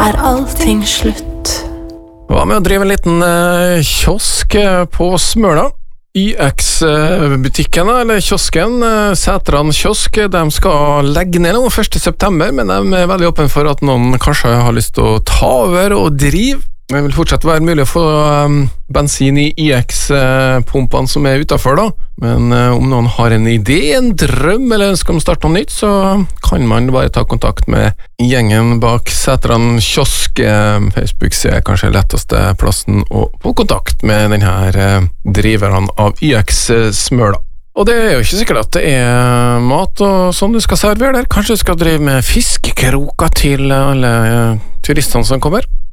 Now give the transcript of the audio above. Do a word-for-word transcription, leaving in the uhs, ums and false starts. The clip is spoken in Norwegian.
er allting slutt. Hva med å drive en liten eh, kiosk eh, på Smøla? Y X-butikken, eller kiosken, eh, Sætran kiosk, de skal legge ned noe første september, men de er veldig åpne for at noen kanskje har lyst til å ta over og drive. Det vil fortsatt være mulig å få um, bensin i Y X-pumpene som er utenfor da, men uh, om noen har en idé, en drøm eller ønsker om å starte noe nytt, så kan man bare ta kontakt med gjengen bak Sætran kiosk. Facebook er kanskje letteste plassen å få kontakt med denne uh, driveren av Y X-smøla. Og det er jo ikke sikkert at det er mat og sånn du skal servere der. Kanskje du skal drive med fiskekroker til alle uh, turistene som kommer.